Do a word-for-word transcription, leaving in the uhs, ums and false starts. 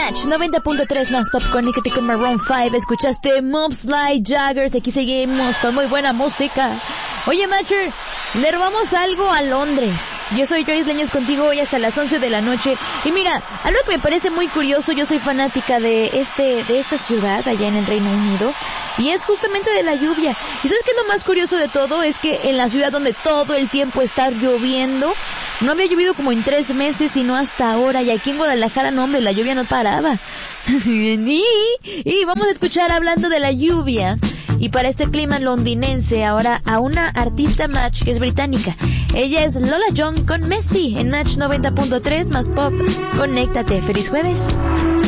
Match noventa punto tres más Pop, conéctate con Maroon cinco. Escuchaste Moves Like Jagger. Aquí seguimos con muy buena música. Oye, Matcher, le robamos algo a Londres. Yo soy Joyce Leños contigo hoy hasta las once de la noche. Y mira, algo que me parece muy curioso, yo soy fanática de este, de esta ciudad allá en el Reino Unido, y es justamente de la lluvia. ¿Y sabes qué es lo más curioso de todo? Es que en la ciudad donde todo el tiempo está lloviendo, no había llovido como en tres meses, sino hasta ahora. Y aquí en Guadalajara, no hombre, la lluvia no paraba. y, y vamos a escuchar hablando de la lluvia. Y para este clima londinense, ahora a una artista Match que es británica. Ella es Lola Young con Messi en Match noventa punto tres más Pop. Conéctate. ¡Feliz jueves!